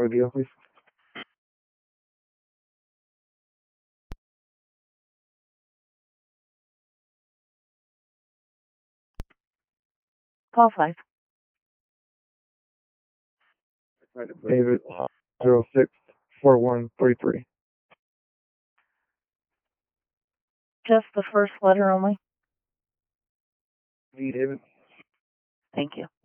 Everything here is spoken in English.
audio, please. Call 5. David 064133. Just the first letter only? V. David. Thank you.